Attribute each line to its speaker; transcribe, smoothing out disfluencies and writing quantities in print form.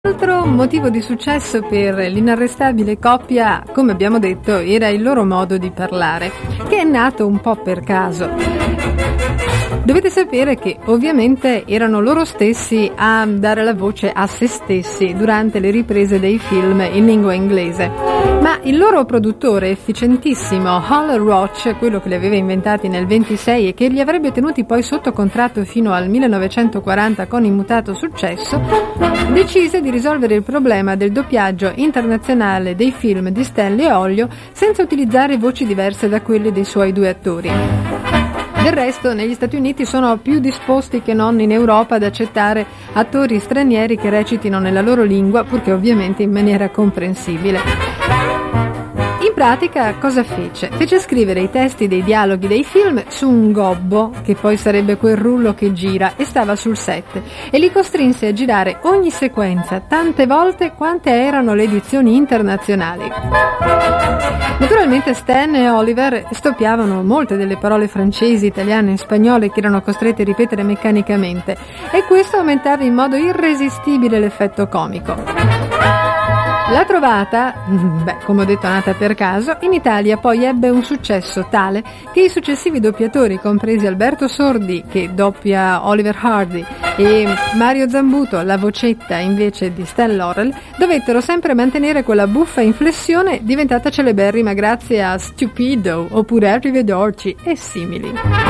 Speaker 1: Altro motivo di successo per l'inarrestabile coppia, come abbiamo detto, era il loro modo di parlare, che è nato un po' per caso. Dovete sapere che ovviamente erano loro stessi a dare la voce a se stessi durante le riprese dei film in lingua inglese, ma il loro produttore efficientissimo Hal Roach, quello che li aveva inventati nel 26 e che li avrebbe tenuti poi sotto contratto fino al 1940 con immutato successo, decise di risolvere il problema del doppiaggio internazionale dei film di Stanley e Ollio senza utilizzare voci diverse da quelle dei suoi due attori. Del resto, negli Stati Uniti sono più disposti che non in Europa ad accettare attori stranieri che recitino nella loro lingua, purché ovviamente in maniera comprensibile. In pratica cosa fece? Fece scrivere i testi dei dialoghi dei film su un gobbo, che poi sarebbe quel rullo che gira, e stava sul set, e li costrinse a girare ogni sequenza tante volte quante erano le edizioni internazionali. Naturalmente Stan e Oliver stoppiavano molte delle parole francesi, italiane e spagnole che erano costretti a ripetere meccanicamente, e questo aumentava in modo irresistibile l'effetto comico. La trovata, come ho detto nata per caso, in Italia poi ebbe un successo tale che i successivi doppiatori, compresi Alberto Sordi, che doppia Oliver Hardy, e Mario Zambuto, la vocetta invece di Stan Laurel, dovettero sempre mantenere quella buffa inflessione diventata celeberrima grazie a Stupido oppure Arrivederci e simili.